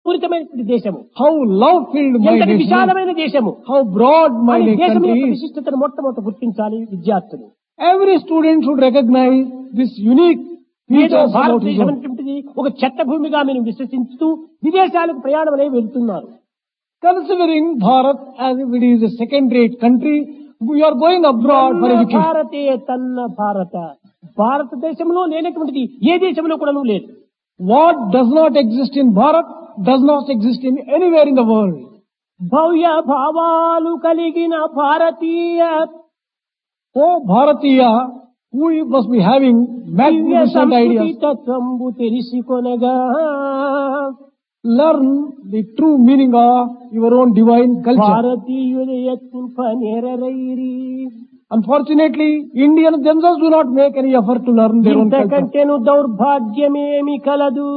పూరితమైనటువంటి దేశము, how love-filled my ఎంతటి nation, విశాలమైన దేశము, how broad my అని దేశం యొక్క country is. విశిష్టతను మొట్టమొదట గుర్తించాలి విద్యార్థులు. Every student should recognize this unique ఏదో features about his భారతదేశం own. అనేటువంటిది ఒక చెత్త భూమిగా మీరు విశ్వసిస్తూ విదేశాలకు ప్రయాణమనే వెళ్తున్నారు. Considering Bharat as if it is a second-rate country, we are going abroad for తన్న education. భారతే తన్న భారత, భారతదేశంలో లేనటువంటిది ఏ దేశంలో కూడా లేదు. What does not exist in Bharat does not exist in anywhere in the world. భవ్య భావాలు కలిగిన భారతీయ Oh Bharatiya, who must be having Divya magnificent సంస్కృతి ideas, తత్వంబు తెలిసికొనగా learn the true meaning of your own divine culture. భారతీయుల యత్నింప నేరరైరి. Unfortunately, Indians themselves do not make any effort to learn their own culture. ఇంతకంటేను దౌర్భాగ్యమేమి కలదు,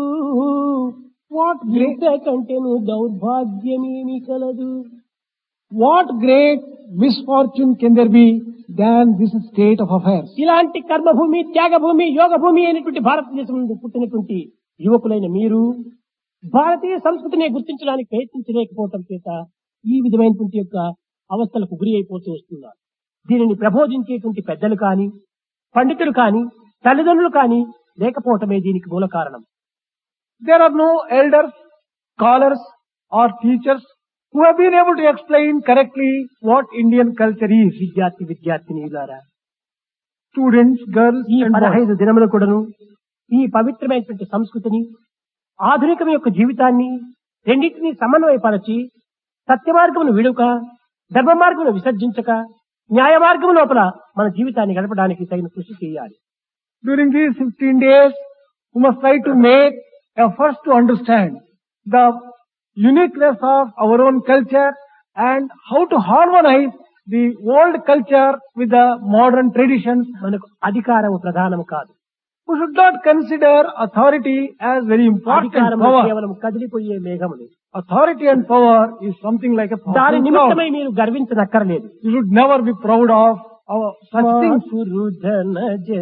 What great, ఇంతకంటేను దౌర్భాగ్యమేమి కలదు. what great misfortune can there be than this state of affairs? ఇలాంటి కర్మభూమి, త్యాగభూమి, యోగభూమి అయినటువంటి భారతదేశం నుండి పుట్టినటువంటి యువకులైన మీరు భారతీయ సంస్కృతిని గుర్తించడానికి ప్రయత్నించలేకపోవటం చేత ఈ విధమైనటువంటి యొక్క అవస్థలకు గురి అయిపోతూ వస్తున్నారు. దీనిని ప్రబోధించేటువంటి పెద్దలు కాని, పండితులు కాని, తల్లిదండ్రులు కాని లేకపోవటమే దీనికి మూల కారణం. There are no elders, scholars or teachers who have been able to explain correctly what Indian culture is. విద్యార్థినిలారా, Students, girls ఈ and boys. 15 దినములు కూడాను ఈ పవిత్రమైనటువంటి సంస్కృతిని, ఆధునికం యొక్క జీవితాన్ని రెండింటినీ సమన్వయపరచి సత్య మార్గమును విడుక, ధర్మ మార్గమును విసర్జించక, న్యాయ మార్గము లోపల మన జీవితాన్ని గడపడానికి తగిన కృషి చేయాలి. During these 15 days, we must try to make efforts to understand the uniqueness of our own culture and how to harmonize the old culture with the modern traditions. మనకు అధికారము ప్రధానము కాదు. We should not consider authority as very important అధికారము power. కేవలం కదిలిపోయే మేఘములు. Authority and power is something like a దాని powerful cloud. నిమిత్తమై మీరు గర్వించనక్కర్లేదు. You should never be proud of such things. పురుధన